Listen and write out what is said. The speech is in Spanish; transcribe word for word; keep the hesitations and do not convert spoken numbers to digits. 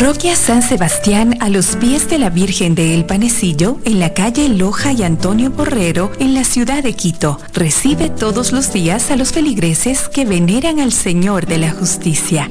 Parroquia San Sebastián, a los pies de la Virgen de El Panecillo, en la calle Loja y Antonio Borrero, en la ciudad de Quito. Recibe todos los días a los feligreses que veneran al Señor de la Justicia.